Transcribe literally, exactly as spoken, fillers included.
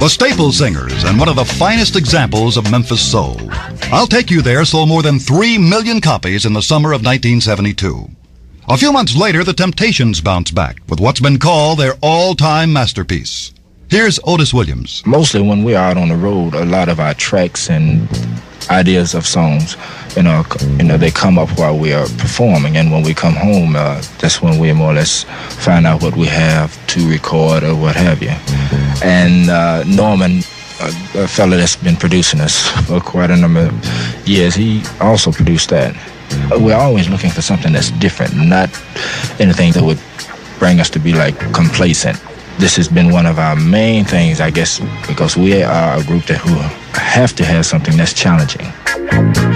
The Staple Singers, and one of the finest examples of Memphis soul. I'll Take You There sold more than three million copies in the summer of nineteen seventy-two. A few months later, the Temptations bounced back with what's been called their all-time masterpiece. Here's Otis Williams. Mostly when we're out on the road, a lot of our tracks and ideas of songs, you know, you know, they come up while we are performing, and when we come home, uh, that's when we more or less find out what we have to record or what have you. And uh, Norman, a, a fellow that's been producing us for quite a number of years, he also produced that. We're always looking for something that's different, not anything that would bring us to be like complacent. This has been one of our main things, I guess, because we are a group that who have to have something that's challenging.